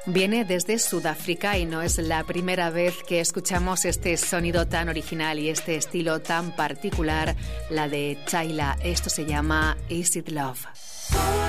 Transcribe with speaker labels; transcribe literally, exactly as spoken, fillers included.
Speaker 1: Viene desde Sudáfrica y no es la primera vez que escuchamos este sonido tan original y este estilo tan particular, la de Tyla. Esto se llama Is It Love.